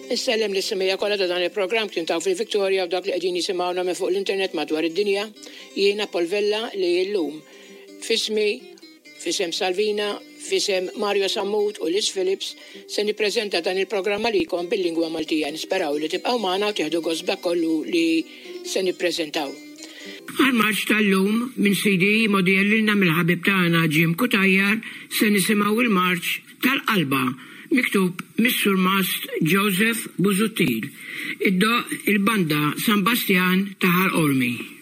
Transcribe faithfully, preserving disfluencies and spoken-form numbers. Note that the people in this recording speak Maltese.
Issellem l-issimija kollha ta' dan il-programm kien taw fil-Victoria u dak li qegħdin jisimgħuna minn fuq l-internet madwar id-dinja, jiena Polvella li llum fismi, fisem Salvina, fisem Mario Sammut u Liz Phillips se nippreżenta dan il-programm għalikom bil-lingwa Maltija. Nisperaw li tibqgħu magħna u tieħdu gost kollu li se nippreżentaw. Għal-marċ tal-lum minn C D modellilna mill-ħabib tagħna Jim Kutajjar se nisimgħu il-marċ tal-qalba miktub Missur Mast Joseph Buzuttil, id-do il-banda San Bastian ta' Ħal Ormi.